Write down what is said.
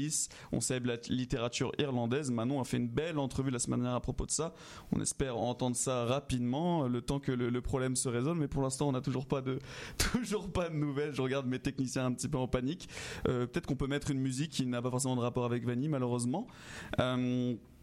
Suisse, on célèbre la littérature irlandaise. Manon a fait une belle entrevue la semaine dernière à propos de ça. On espère entendre ça rapidement, le temps que le problème se résolve, mais pour l'instant on n'a toujours pas de nouvelles. Je regarde mes techniciens un petit peu en panique. Peut-être qu'on peut mettre une musique qui n'a pas forcément de rapport avec Vanny, malheureusement.